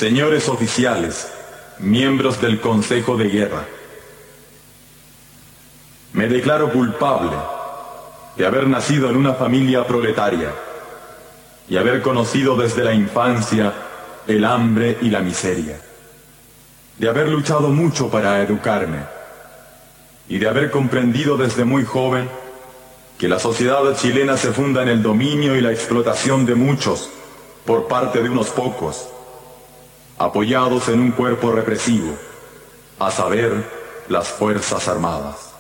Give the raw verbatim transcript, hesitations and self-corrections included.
señores oficiales, miembros del Consejo de Guerra, me declaro culpable de haber nacido en una familia proletaria y haber conocido desde la infancia el hambre y la miseria, de haber luchado mucho para educarme y de haber comprendido desde muy joven que la sociedad chilena se funda en el dominio y la explotación de muchos por parte de unos pocos, apoyados en un cuerpo represivo, a saber, las Fuerzas Armadas.